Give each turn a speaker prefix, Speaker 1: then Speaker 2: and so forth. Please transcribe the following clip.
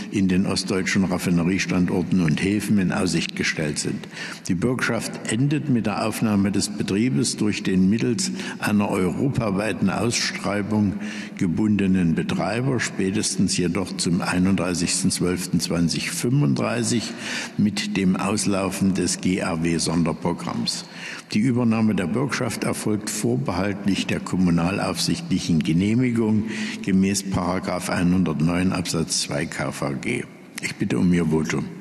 Speaker 1: in den ostdeutschen Raffineriestandorten und Häfen in Aussicht gestellt sind. Die Bürgschaft endet mit der Aufnahme des Betriebes durch den mittels einer europaweiten Ausschreibung gebundenen Betreiber, spätestens jedoch zum 31.12.2035 mit dem Auslaufen des GAW-Sonderprogramms. Die Übernahme der Bürgschaft erfolgt vorbehaltlich der kommunalaufsichtlichen Genehmigung gemäß § 109 Absatz 2 KVG. Ich bitte um Ihr Votum.